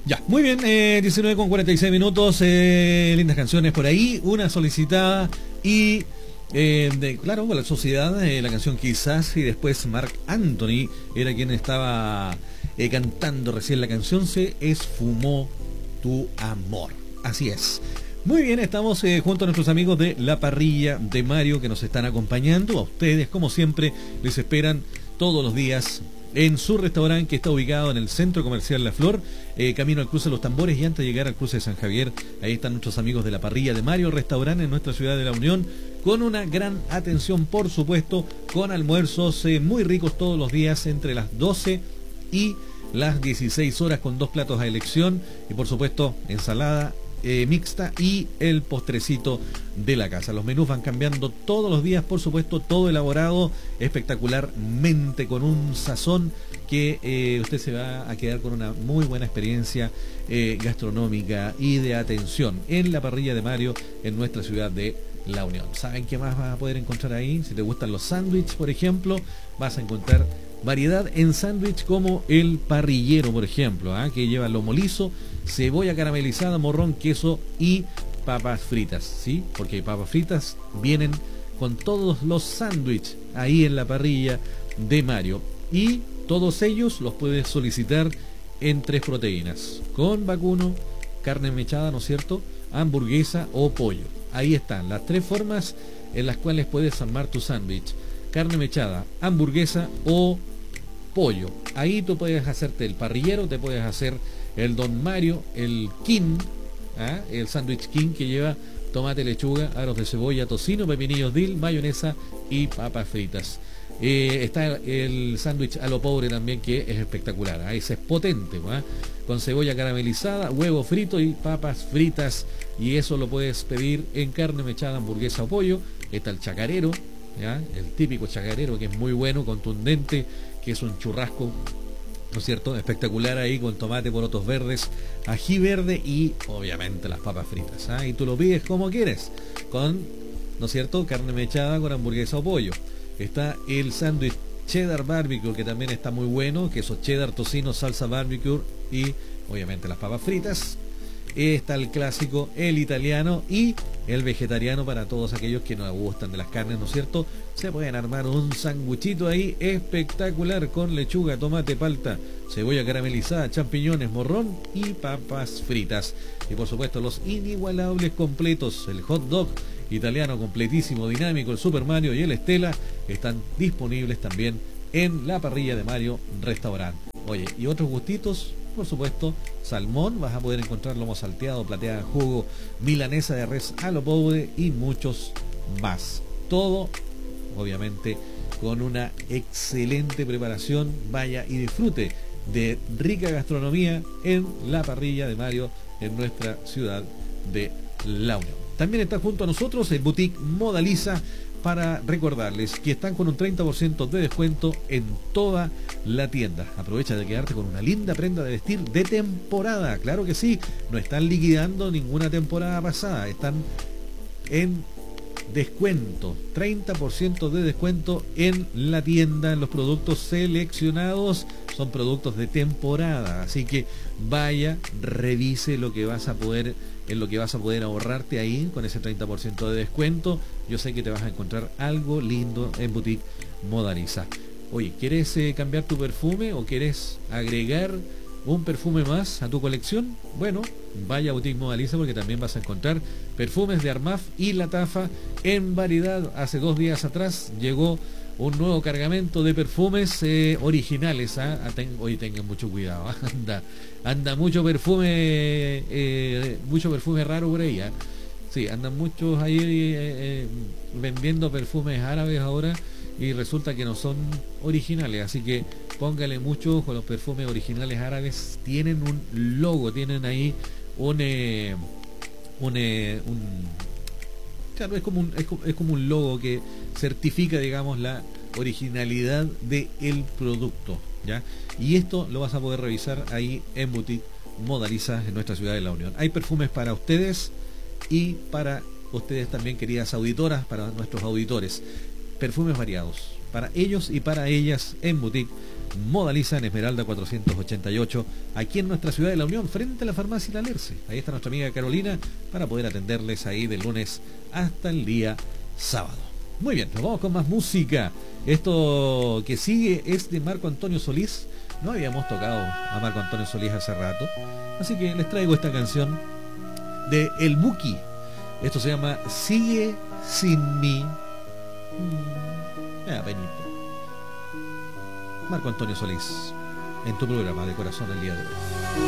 Ya, muy bien, 19:46 minutos, lindas canciones por ahí, una solicitada y, claro, con la sociedad, la canción Quizás, y después Marc Anthony era quien estaba cantando recién la canción, Se esfumó tu amor, así es. Muy bien, estamos junto a nuestros amigos de La Parrilla de Mario que nos están acompañando, a ustedes como siempre les esperan todos los días en su restaurante que está ubicado en el Centro Comercial La Flor, camino al cruce de los Tambores, y antes de llegar al cruce de San Javier, ahí están nuestros amigos de La Parrilla de Mario, restaurante en nuestra ciudad de La Unión, con una gran atención, por supuesto, con almuerzos muy ricos todos los días entre las 12 y las 16 horas, con 2 platos a elección y por supuesto ensalada mixta y el postrecito de la casa. Los menús van cambiando todos los días, por supuesto, todo elaborado espectacularmente con un sazón que usted se va a quedar con una muy buena experiencia gastronómica y de atención en La Parrilla de Mario en nuestra ciudad de La Unión. ¿Saben qué más vas a poder encontrar ahí? Si te gustan los sándwiches, por ejemplo, vas a encontrar variedad en sándwich como el parrillero, por ejemplo, que lleva lomo liso, cebolla caramelizada, morrón, queso y papas fritas, ¿sí? Porque papas fritas vienen con todos los sándwiches ahí en La Parrilla de Mario. Y todos ellos los puedes solicitar en 3 proteínas, con vacuno, carne mechada, ¿no es cierto?, hamburguesa o pollo. Ahí están las 3 formas en las cuales puedes armar tu sándwich: carne mechada, hamburguesa o pollo. Ahí tú puedes hacerte el parrillero, te puedes hacer el Don Mario, el King, el sándwich King, que lleva tomate, lechuga, aros de cebolla, tocino, pepinillos dill, mayonesa y papas fritas. Está el sándwich a lo pobre también, que es espectacular, ese es potente, con cebolla caramelizada, huevo frito y papas fritas, y eso lo puedes pedir en carne mechada, hamburguesa o pollo. Está el chacarero, el típico chacarero, que es muy bueno, contundente, que es un churrasco, ¿no es cierto?, espectacular ahí, con tomate, porotos verdes, ají verde y obviamente las papas fritas, y tú lo pides como quieres, con, ¿no es cierto?, carne mechada con hamburguesa o pollo. Está el sándwich cheddar barbecue, que también está muy bueno, queso cheddar, tocino, salsa barbecue y obviamente las papas fritas. Está el clásico, el italiano y el vegetariano, para todos aquellos que no gustan de las carnes, ¿no es cierto? Se pueden armar un sanguchito ahí espectacular con lechuga, tomate, palta, cebolla caramelizada, champiñones, morrón y papas fritas. Y por supuesto los inigualables completos, el hot dog italiano completísimo, dinámico, el Super Mario y el Estela, están disponibles también en La Parrilla de Mario Restaurante. Oye, y otros gustitos, por supuesto, salmón, vas a poder encontrar lomo salteado, plateada en jugo, milanesa de res a lo pobre y muchos más. Todo, obviamente, con una excelente preparación. Vaya y disfrute de rica gastronomía en La Parrilla de Mario, en nuestra ciudad de La Unión. También está junto a nosotros el Boutique Modaliza, para recordarles que están con un 30% de descuento en toda la tienda. Aprovecha de quedarte con una linda prenda de vestir de temporada. Claro que sí, no están liquidando ninguna temporada pasada, están en descuento, 30% de descuento en la tienda, en los productos seleccionados. Son productos de temporada, así que vaya, revise lo que vas a poder, en lo que vas a poder ahorrarte ahí con ese 30% de descuento. Yo sé que te vas a encontrar algo lindo en Boutique Modaliza. Oye, ¿quieres cambiar tu perfume o quieres agregar un perfume más a tu colección? Bueno, vaya a Boutique Modaliza, porque también vas a encontrar perfumes de Armaf y Latafa en variedad. Hace 2 días atrás llegó un nuevo cargamento de perfumes originales. Hoy tengan mucho cuidado, anda mucho perfume raro por ahí. Sí, andan muchos ahí vendiendo perfumes árabes ahora, y resulta que no son originales, así que póngale mucho ojo. Los perfumes originales árabes tienen un logo, tienen ahí claro, es como un logo que certifica, digamos, la originalidad del producto, ¿ya? Y esto lo vas a poder revisar ahí en Boutique Modaliza, en nuestra ciudad de La Unión. Hay perfumes para ustedes y para ustedes también, queridas auditoras, para nuestros auditores. Perfumes variados, para ellos y para ellas en Boutique Modaliza en Esmeralda 488, aquí en nuestra ciudad de La Unión, frente a la farmacia La Lerce. Ahí está nuestra amiga Carolina para poder atenderles ahí de lunes hasta el día sábado. Muy bien, nos vamos con más música. Esto que sigue es de Marco Antonio Solís. No habíamos tocado a Marco Antonio Solís hace rato, así que les traigo esta canción de El Buki. Esto se llama Sigue Sin Mí. Me da penita. Marco Antonio Solís, en tu programa de corazón el día de hoy.